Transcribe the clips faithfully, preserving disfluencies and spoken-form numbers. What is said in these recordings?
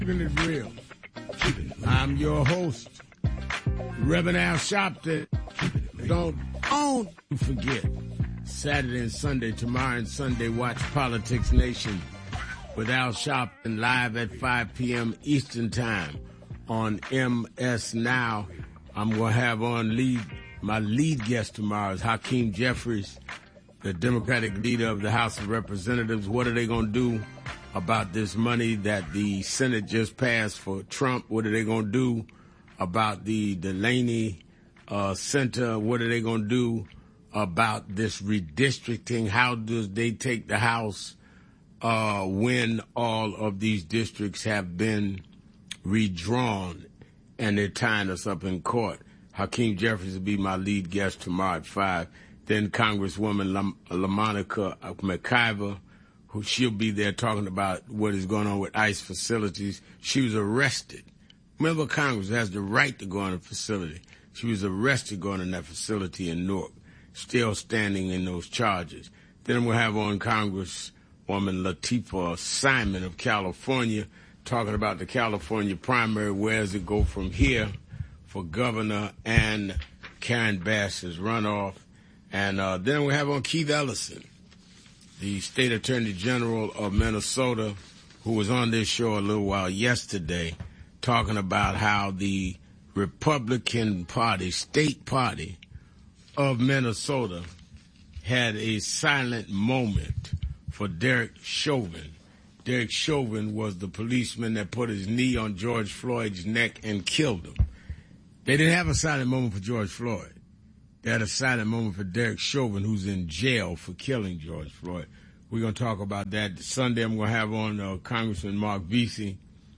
Keeping it real. I'm your host, Reverend Al Sharpton. Don't, don't forget, Saturday and Sunday, tomorrow and Sunday, watch Politics Nation with Al Sharpton live at five p.m. Eastern Time on M S Now. I'm going to have on lead, my lead guest tomorrow is Hakeem Jeffries, the Democratic leader of the House of Representatives. What are they going to do about this money that the Senate just passed for Trump? What are they going to do about the Delaney uh, Center? What are they going to do about this redistricting? How does they take the House uh, when all of these districts have been redrawn and they're tying us up in court? Hakeem Jeffries will be my lead guest tomorrow at five. Then Congresswoman Lam- LaMonica McIver, who she'll be there talking about what is going on with ICE facilities. She was arrested. Member of Congress has the right to go in a facility. She was arrested going in that facility in Newark, still standing in those charges. Then we'll have on Congresswoman Latifah Simon of California talking about the California primary. Where does it go from here for governor and Karen Bass's runoff? And uh, then we have on Keith Ellison, the State Attorney General of Minnesota, who was on this show a little while yesterday, talking about how the Republican Party, state party of Minnesota, had a silent moment for Derek Chauvin. Derek Chauvin was the policeman that put his knee on George Floyd's neck and killed him. They didn't have a silent moment for George Floyd. They had a silent moment for Derek Chauvin, who's in jail for killing George Floyd. We're going to talk about that. Sunday I'm going to have on uh, Congressman Mark Vesey,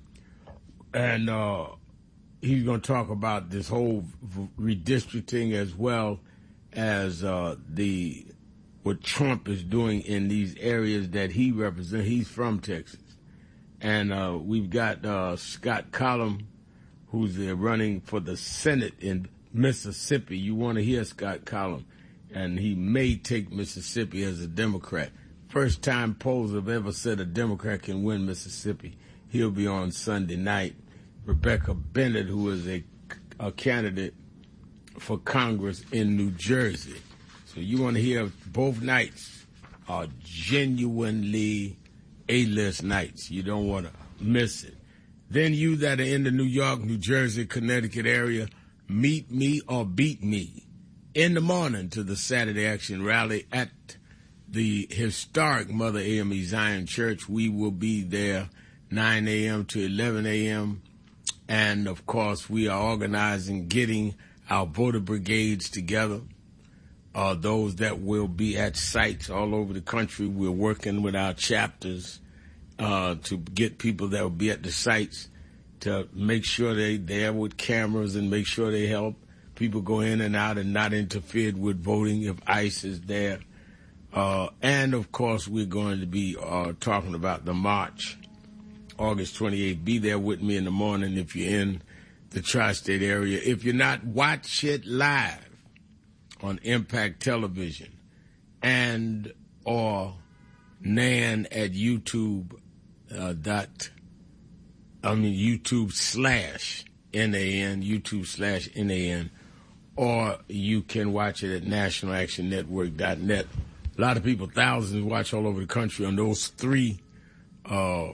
and uh, he's going to talk about this whole v- redistricting as well as uh, the what Trump is doing in these areas that he represents. He's from Texas. And uh, we've got uh, Scott Collum, who's uh, running for the Senate in Mississippi. You want to hear Scott Collum, and he may take Mississippi as a Democrat. First time polls have ever said a Democrat can win Mississippi. He'll be on Sunday night. Rebecca Bennett, who is a, a candidate for Congress in New Jersey. So you want to hear both nights are genuinely A-list nights. You don't want to miss it. Then you that are in the New York, New Jersey, Connecticut area, meet me or beat me in the morning to the Saturday Action Rally at the historic Mother A M E Zion Church. We will be there nine a.m. to eleven a.m. And, of course, we are organizing, getting our voter brigades together, uh, those that will be at sites all over the country. We're working with our chapters uh, to get people that will be at the sites to make sure they're there with cameras and make sure they help people go in and out and not interfered with voting if ICE is there. Uh, and, of course, we're going to be uh, talking about the march, August twenty-eighth. Be there with me in the morning if you're in the tri-state area. If you're not, watch it live on Impact Television and or Nan at YouTube uh, dot, I mean YouTube slash N A N, YouTube slash N A N, or you can watch it at national action network dot net. A lot of people, thousands, watch all over the country on those three uh,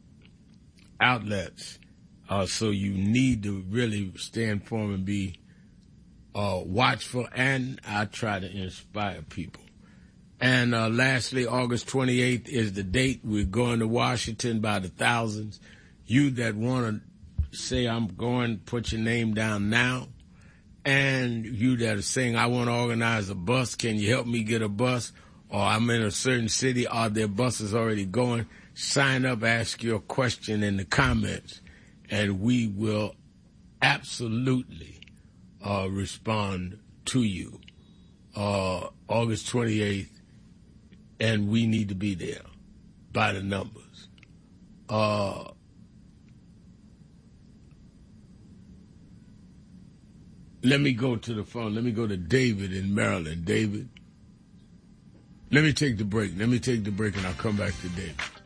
outlets. Uh, so you need to really stay informed and be uh, watchful, and I try to inspire people. And uh, lastly, August twenty-eighth is the date. We're going to Washington by the thousands. You that want to say, I'm going, put your name down now. And you that are saying, I want to organize a bus, can you help me get a bus? Or I'm in a certain city, are there buses already going? Sign up, ask your question in the comments, and we will absolutely uh, respond to you. Uh, August twenty-eighth, and we need to be there by the numbers. Uh, let me go to the phone. Let me go to David in Maryland. David? Let me take the break. Let me take the break, and I'll come back to David.